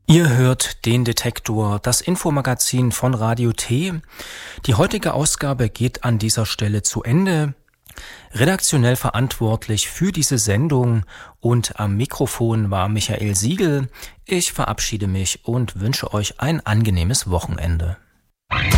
Ihr hört den Detektor, das Infomagazin von Radio T. Die heutige Ausgabe geht an dieser Stelle zu Ende. Redaktionell verantwortlich für diese Sendung und am Mikrofon war Michael Siegel. Ich verabschiede mich und wünsche euch ein angenehmes Wochenende.